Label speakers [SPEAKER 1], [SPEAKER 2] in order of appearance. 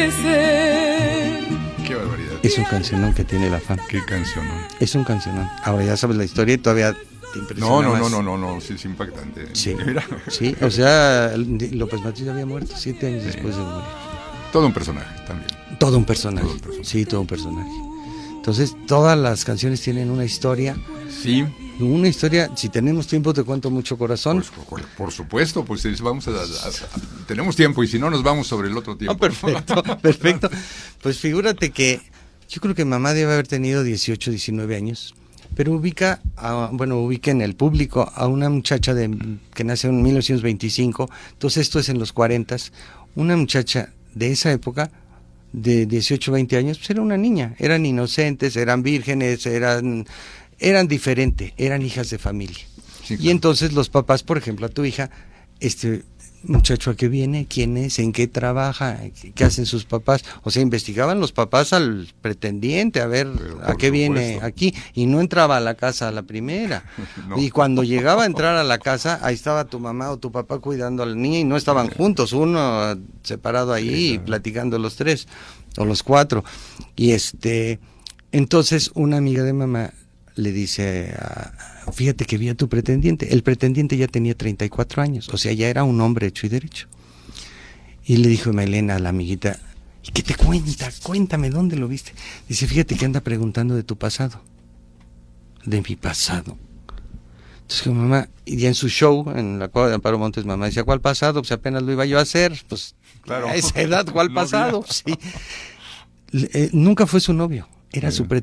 [SPEAKER 1] amanecer.
[SPEAKER 2] Qué barbaridad.
[SPEAKER 3] Es un cancionón que tiene la fama.
[SPEAKER 2] Qué canción, ¿no?
[SPEAKER 3] Es un cancionón. Ahora ya sabes la historia y todavía te impresiona más.
[SPEAKER 2] No, sí, es impactante.
[SPEAKER 3] Sí,
[SPEAKER 2] Mira.
[SPEAKER 3] sí, o sea, López Mateos había muerto 7 años después de morir.
[SPEAKER 2] Todo un personaje también.
[SPEAKER 3] Todo un personaje.
[SPEAKER 2] Todo un personaje.
[SPEAKER 3] Sí, todo un personaje. Entonces, todas las canciones tienen una historia.
[SPEAKER 2] Sí.
[SPEAKER 3] Una historia, si tenemos tiempo te cuento Mucho Corazón.
[SPEAKER 2] Pues, por supuesto, pues vamos tenemos tiempo y si no nos vamos sobre el otro tiempo.
[SPEAKER 3] Ah, perfecto, perfecto. Pues figúrate que yo creo que mamá debe haber tenido 18, 19 años, pero ubica en el público a una muchacha que nace en 1925, entonces esto es en los 40s, una muchacha de esa época, de 18, 20 años, pues era una niña, eran inocentes, eran vírgenes, eran diferentes, eran hijas de familia. Sí, claro. Y entonces los papás, por ejemplo, a tu hija, muchacho, ¿a qué viene? ¿Quién es? ¿En qué trabaja? ¿Qué hacen sus papás? O sea, investigaban los papás al pretendiente a ver a qué viene aquí, y no entraba a la casa a la primera. No. Y cuando llegaba a entrar a la casa, ahí estaba tu mamá o tu papá cuidando a la niña y no estaban juntos, uno separado ahí y platicando los 3 o los 4. Y entonces una amiga de mamá le dice, fíjate que vi a tu pretendiente. El pretendiente ya tenía 34 años, o sea, ya era un hombre hecho y derecho. Y le dijo Malena a la amiguita, ¿y qué te cuenta? Cuéntame, ¿dónde lo viste? Dice, fíjate que anda preguntando de tu pasado. De mi pasado. Entonces, mamá, y en su show, en la cuadra de Amparo Montes, mamá decía, ¿cuál pasado? Pues apenas lo iba yo a hacer, pues claro. A esa edad, ¿cuál pasado? Sí. Nunca fue su novio, era su pretendiente.